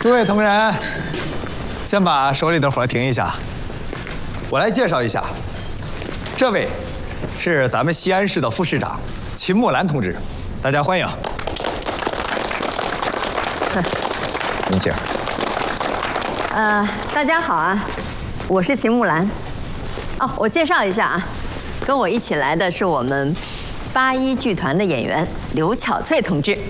诸位同仁，先把手里的活停一下。我来介绍一下，这位是咱们西安市的副市长秦木兰同志，大家欢迎。您请。 大家好啊，我是秦木兰。哦，我介绍一下啊，跟我一起来的是我们81剧团的演员刘巧翠同志。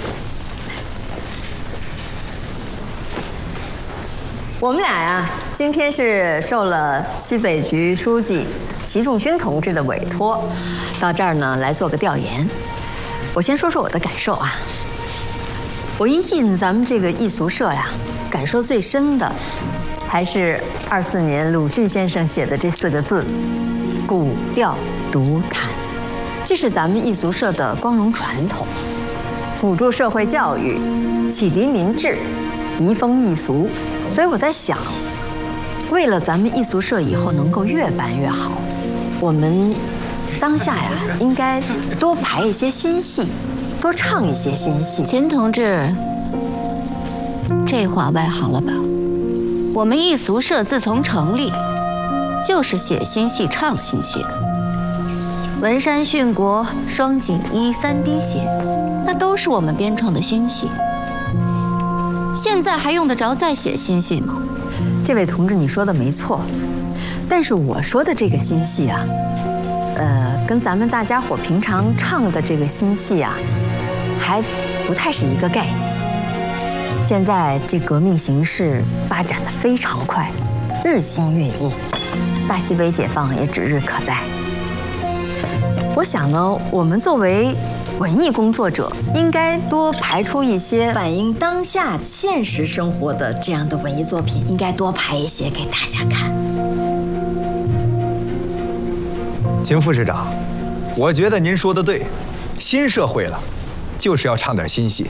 我们俩呀，今天是受了西北局书记习仲勋同志的委托，到这儿呢来做个调研。我先说说我的感受啊。我一进咱们这个艺俗社呀，感受最深的还是24年鲁迅先生写的这4个字：古调独谈。这是咱们艺俗社的光荣传统，辅助社会教育，启迪民智，移风易俗。所以我在想，为了咱们艺俗社以后能够越办越好，我们当下呀应该多排一些新戏，多唱一些新戏。 秦同志，这话外行了吧？我们艺俗社自从成立，就是写新戏、唱新戏的。文山殉国、双井一、3滴血，那都是我们编创的新戏。现在还用得着再写新戏吗？ 这位同志，你说的没错，但是我说的这个新戏啊，跟咱们大家伙平常唱的这个新戏啊，还不太是一个概念。现在这革命形势发展得非常快，日新月异，大西北解放也指日可待。我想呢，我们作为文艺工作者，应该多排出一些反映当下现实生活的这样的文艺作品，应该多排一些给大家看。 秦副市长，我觉得您说的对，新社会了，就是要唱点新戏。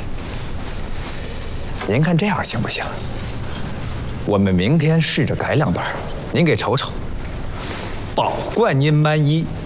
您看这样行不行？我们明天试着改2段，您给瞅瞅。宝冠阴霾衣，